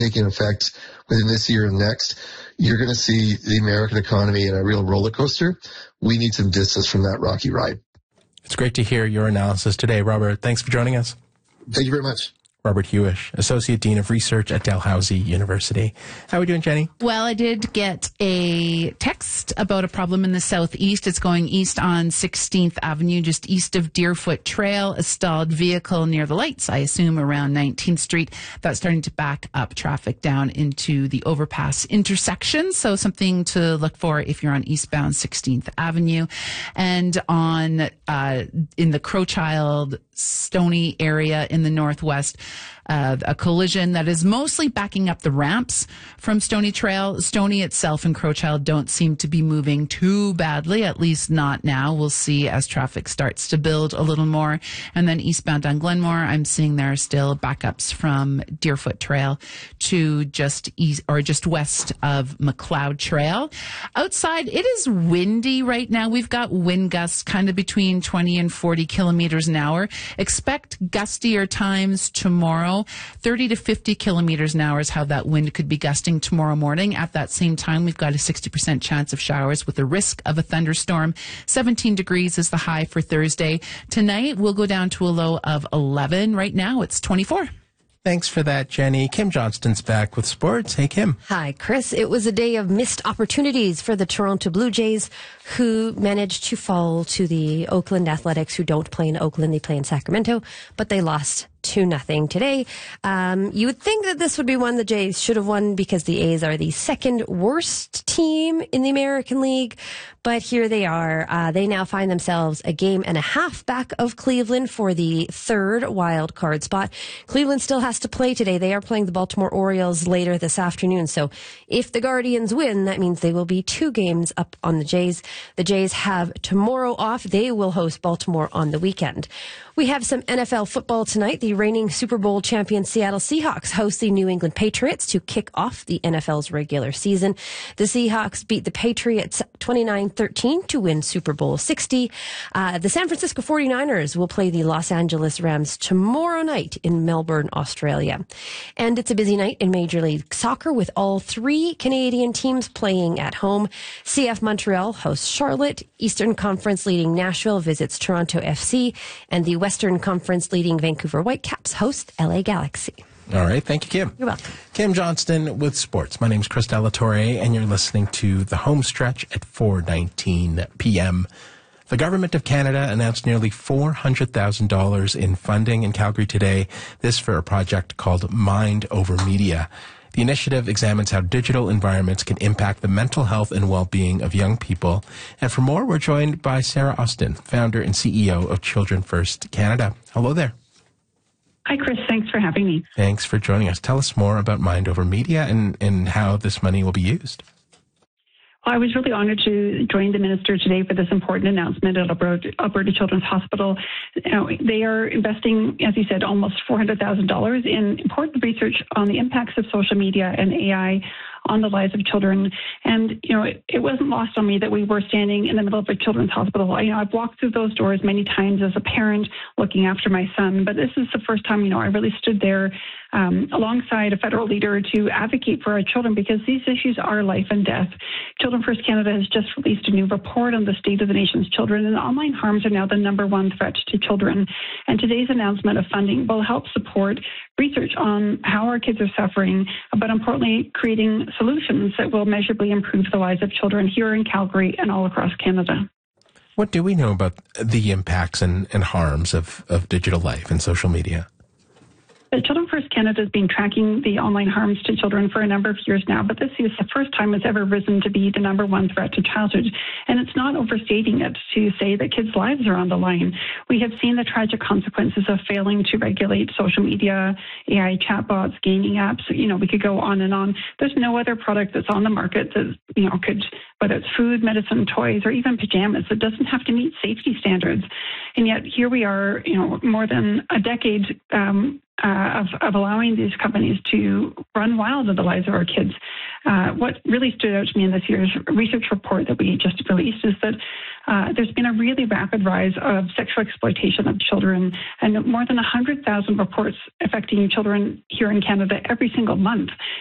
taking effect within this year and next, you're going to see the American economy in a real roller coaster. We need some distance from that rocky ride. It's great to hear your analysis today, Robert. Thanks for joining us. Thank you very much. Robert Hewish, Associate Dean of Research at Dalhousie University. How are we doing, Jenny? Well, I did get a text about a problem in the southeast. It's going east on 16th Avenue, just east of Deerfoot Trail. A stalled vehicle near the lights, I assume around 19th Street. That's starting to back up traffic down into the overpass intersection. So something to look for if you're on eastbound 16th Avenue. And on in the Crowchild Stony area in the northwest, a collision that is mostly backing up the ramps from Stony Trail. Stony itself and Crowchild don't seem to be moving too badly, at least not now. We'll see as traffic starts to build a little more. And then eastbound on Glenmore, I'm seeing there are still backups from Deerfoot Trail to just east or just west of McLeod Trail. Outside, it is windy right now. We've got wind gusts kind of between 20 and 40 kilometers an hour. Expect gustier times tomorrow. 30 to 50 kilometers an hour is how that wind could be gusting tomorrow morning. At that same time, we've got a 60% chance of showers with a risk of a thunderstorm. 17 degrees is the high for Thursday. Tonight, we'll go down to a low of 11. Right now, it's 24. Thanks for that, Jenny. Kim Johnston's back with sports. Hey, Kim. Hi, Chris. It was a day of missed opportunities for the Toronto Blue Jays, who managed to fall to the Oakland Athletics, who don't play in Oakland. They play in Sacramento, but they lost 2-0 today. You would think that this would be one the Jays should have won because the A's are the second worst team in the American League. But here they are. They now find themselves a game and a half back of Cleveland for the third wild card spot. Cleveland still has to play today. They are playing the Baltimore Orioles later this afternoon. So if the Guardians win, that means they will be 2 games up on the Jays. The Jays have tomorrow off. They will host Baltimore on the weekend. We have some NFL football tonight. The reigning Super Bowl champion Seattle Seahawks host the New England Patriots to kick off the NFL's regular season. The Seahawks beat the Patriots 29-13 to win Super Bowl 60. The San Francisco 49ers will play the Los Angeles Rams tomorrow night in Melbourne, Australia. And it's a busy night in Major League Soccer with all 3 Canadian teams playing at home. CF Montreal hosts Charlotte. Eastern Conference leading Nashville visits Toronto FC. And the Western Conference leading Vancouver Whitecaps host LA Galaxy. All right. Thank you, Kim. You're welcome. Kim Johnston with sports. My name's Chris Delatorre, and you're listening to The Home Stretch at 4:19 p.m. The Government of Canada announced nearly $400,000 in funding in Calgary today, this for a project called Mind Over Media. The initiative examines how digital environments can impact the mental health and well-being of young people. And for more, we're joined by Sarah Austin, founder and CEO of Children First Canada. Hello there. Hi, Chris. Thanks for having me. Thanks for joining us. Tell us more about Mind Over Media and how this money will be used. Well, I was really honored to join the minister today for this important announcement at Alberta Children's Hospital. They are investing, as you said, almost $400,000 in important research on the impacts of social media and AI on the lives of children. And, it wasn't lost on me that we were standing in the middle of a children's hospital. I've walked through those doors many times as a parent looking after my son, but this is the first time, I really stood there alongside a federal leader to advocate for our children, because these issues are life and death. Children First Canada has just released a new report on the state of the nation's children, and online harms are now the #1 threat to children. And today's announcement of funding will help support research on how our kids are suffering, but importantly, creating solutions that will measurably improve the lives of children here in Calgary and all across Canada. What do we know about the impacts and harms of digital life and social media? Children First Canada has been tracking the online harms to children for a number of years now, but this is the first time it's ever risen to be the #1 threat to childhood. And it's not overstating it to say that kids' lives are on the line. We have seen the tragic consequences of failing to regulate social media, AI chatbots, gaming apps. We could go on and on. There's no other product that's on the market that, could, whether it's food, medicine, toys, or even pajamas, that doesn't have to meet safety standards. And yet here we are, more than a decade of allowing these companies to run wild in the lives of our kids. What really stood out to me in this year's research report that we just released is that there's been a really rapid rise of sexual exploitation of children, and more than 100,000 reports affecting children here in Canada every single month.